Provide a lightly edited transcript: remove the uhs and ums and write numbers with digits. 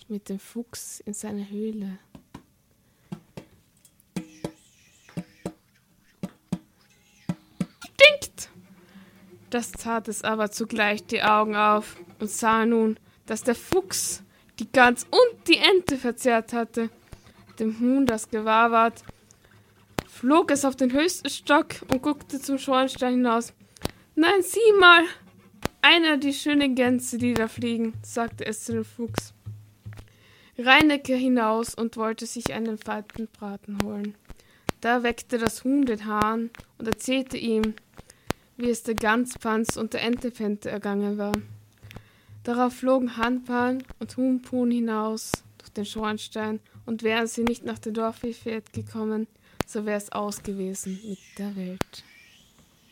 mit dem Fuchs in seiner Höhle. Stinkt! Das tat es aber zugleich die Augen auf und sah nun, dass der Fuchs die Gans und die Ente verzehrt hatte. Dem Huhn das gewahr ward, flog es auf den höchsten Stock und guckte zum Schornstein hinaus. »Nein, sieh mal, einer die schönen Gänse, die da fliegen«, sagte es zu dem Fuchs. Reineke hinaus und wollte sich einen fetten Braten holen. Da weckte das Huhn den Hahn und erzählte ihm, wie es der Ganspanz und der Entepente ergangen war. Darauf flogen Hahnpan und Huhnpun hinaus durch den Schornstein, und wären sie nicht nach dem Dorf gekommen, so wäre es aus gewesen mit der Welt.